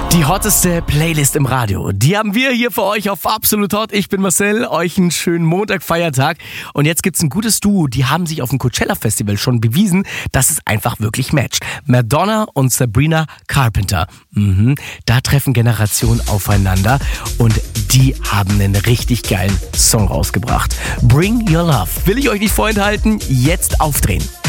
Die hotteste Playlist im Radio, die haben wir hier für euch auf Absolut Hot. Ich bin Marcel, euch einen schönen Montag-Feiertag. Und jetzt gibt's ein gutes Duo, die haben sich auf dem Coachella-Festival schon bewiesen, dass es einfach wirklich matcht. Madonna und Sabrina Carpenter. Da treffen Generationen aufeinander und die haben einen richtig geilen Song rausgebracht. Bring Your Love. Will ich euch nicht vorenthalten, jetzt aufdrehen.